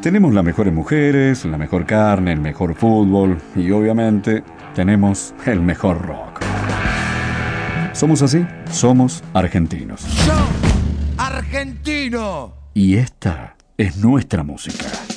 Tenemos las mejores mujeres, la mejor carne, el mejor fútbol y obviamente tenemos el mejor rock. Somos así, somos argentinos. Yo, argentino. Y esta es nuestra música.